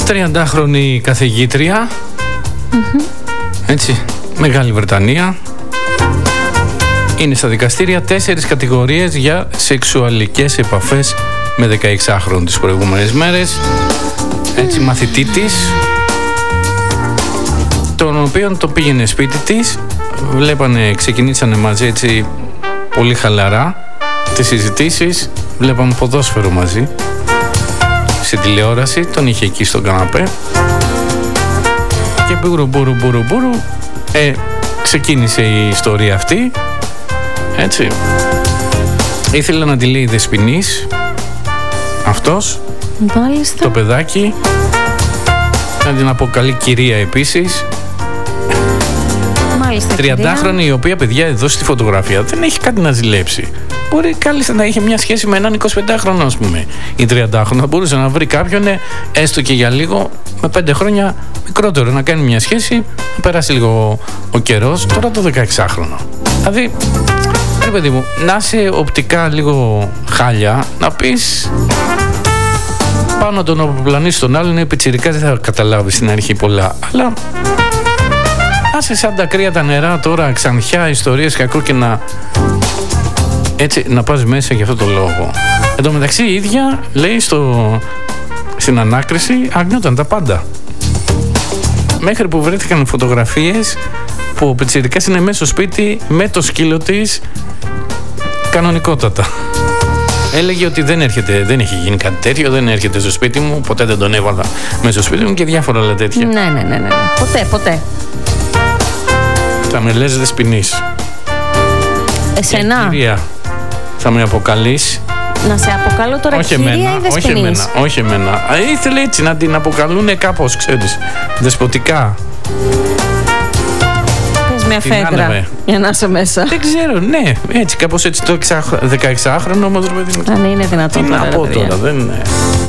30χρονη καθηγήτρια, έτσι, Μεγάλη Βρετανία. Είναι στα δικαστήρια 4 κατηγορίες για σεξουαλικές επαφές με 16χρονο τις προηγούμενες μέρες. Έτσι, μαθητή της, τον οποίον το πήγαινε σπίτι της. Ξεκινήσανε μαζί έτσι πολύ χαλαρά τις συζητήσεις. Βλέπαμε ποδόσφαιρο μαζί στην τηλεόραση, τον είχε εκεί στον καναπέ και μπουρου ξεκίνησε η ιστορία αυτή, έτσι. Ήθελε να τη λέει δεσποινής αυτός. Μάλιστα. Το παιδάκι, να την αποκαλεί κυρία επίσης. 30χρονη, η οποία, παιδιά, εδώ στη φωτογραφία δεν έχει κάτι να ζηλέψει. Μπορεί κάλλιστα να είχε μια σχέση με έναν 25χρονο, ας πούμε. Η 30χρονη μπορούσε να βρει κάποιον, έστω και για λίγο, με 5 χρόνια μικρότερο, να κάνει μια σχέση, να περάσει λίγο ο καιρός. Τώρα το 16χρονο. Δηλαδή, ρε παιδί μου, να είσαι οπτικά λίγο χάλια, να πεις πάω να τον αποπλανήσει τον άλλον, είναι πιτσιρικά, δεν θα καταλάβει στην αρχή πολλά. Αλλά άσε σαν τα κρύα τα νερά τώρα, ξανθιά, ιστορίες κακό και να πας μέσα για αυτό το λόγο. Εν τω μεταξύ η ίδια λέει στην ανάκριση αγνιόταν τα πάντα. Μέχρι που βρέθηκαν φωτογραφίες που ο πιτσιρικάς είναι μέσα στο σπίτι με το σκύλο της κανονικότατα. Έλεγε ότι δεν έχει γίνει κάτι τέτοιο, δεν έρχεται στο σπίτι μου, ποτέ δεν τον έβαλα μέσα στο σπίτι μου και διάφορα άλλα τέτοια. Ναι. Ποτέ. Θα με λες δεσποινής. Εσένα. Κυρία, θα με αποκαλείς. Να σε αποκαλώ τώρα κυρία ή δεσποινής? Όχι εμένα. Ήθελε έτσι να την αποκαλούν κάπως, ξέρεις, δεσποτικά. Πες μια φέντρα για να είσαι μέσα. Δεν ξέρω, ναι, έτσι, κάπως έτσι το 16χρονο όμως, ρε παιδί μου. Αν είναι δυνατόν. Τι να πω τώρα, δεν είναι.